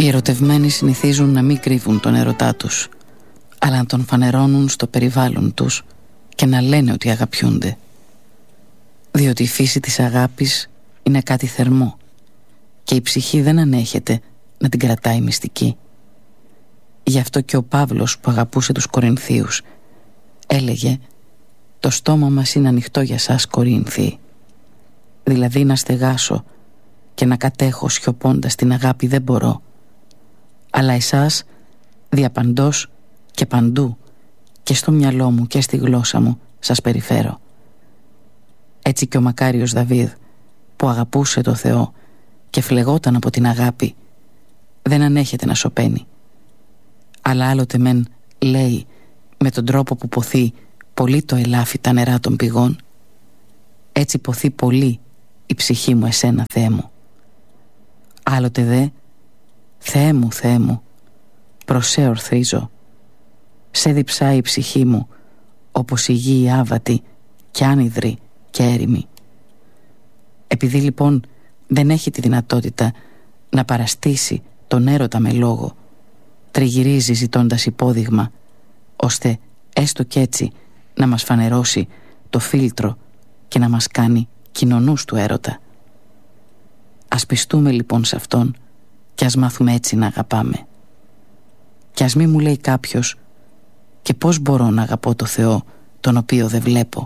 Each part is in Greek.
Οι ερωτευμένοι συνηθίζουν να μην κρύβουν τον ερωτά τους, αλλά να τον φανερώνουν στο περιβάλλον τους και να λένε ότι αγαπιούνται. Διότι η φύση της αγάπης είναι κάτι θερμό και η ψυχή δεν ανέχεται να την κρατάει μυστική. Γι' αυτό και ο Παύλος, που αγαπούσε τους Κορινθίους, έλεγε «Το στόμα μας είναι ανοιχτό για σας, Κορίνθιοι». Δηλαδή να στεγάσω και να κατέχω σιωπώντας την αγάπη δεν μπορώ, αλλά εσάς διαπαντός και παντού και στο μυαλό μου και στη γλώσσα μου σας περιφέρω. Έτσι και ο μακάριος Δαβίδ, που αγαπούσε το Θεό και φλεγόταν από την αγάπη, δεν ανέχεται να σωπαίνει, αλλά άλλοτε μεν λέει με τον τρόπο που ποθεί πολύ το ελάφι τα νερά των πηγών, έτσι ποθεί πολύ η ψυχή μου εσένα, Θεέ μου. Άλλοτε δε, Θεέ μου, Θεέ μου, προς σε ορθρίζω, σε διψάει η ψυχή μου όπως η γη η άβατη και άνυδρη και έρημη. Επειδή λοιπόν δεν έχει τη δυνατότητα να παραστήσει τον έρωτα με λόγο, τριγυρίζει ζητώντας υπόδειγμα, ώστε έστω κι έτσι να μας φανερώσει το φίλτρο και να μας κάνει κοινωνούς του έρωτα. Ας πιστούμε λοιπόν σε Αυτόν και ας μάθουμε έτσι να αγαπάμε. Και ας μη μου λέει κάποιος «Και πώς μπορώ να αγαπώ το Θεό τον οποίο δεν βλέπω?»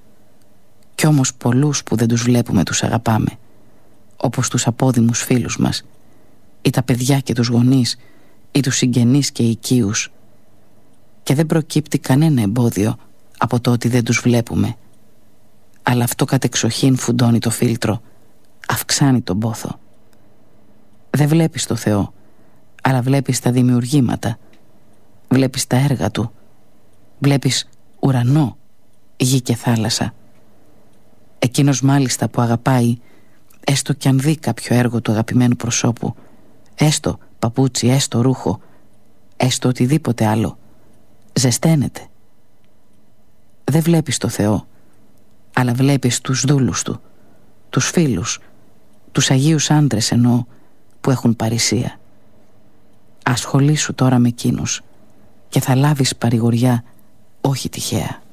Κι όμως πολλούς που δεν τους βλέπουμε τους αγαπάμε, όπως τους απόδημους φίλους μας ή τα παιδιά και τους γονείς ή τους συγγενείς και οικείους, και δεν προκύπτει κανένα εμπόδιο από το ότι δεν τους βλέπουμε, αλλά αυτό κατεξοχήν φουντώνει το φίλτρο, αυξάνει τον πόθο. Δεν βλέπεις το Θεό, αλλά βλέπεις τα δημιουργήματα, βλέπεις τα έργα Του, βλέπεις ουρανό, γη και θάλασσα. Εκείνος μάλιστα που αγαπάει, έστω κι αν δει κάποιο έργο του αγαπημένου προσώπου, έστω παπούτσι, έστω ρούχο, έστω οτιδήποτε άλλο, ζεσταίνεται. Δεν βλέπεις το Θεό, αλλά βλέπεις τους δούλους Του, τους φίλους, τους Αγίους άντρες εννοώ, που έχουν παρησία. Ασχολήσου τώρα με εκείνους και θα λάβεις παρηγοριά όχι τυχαία.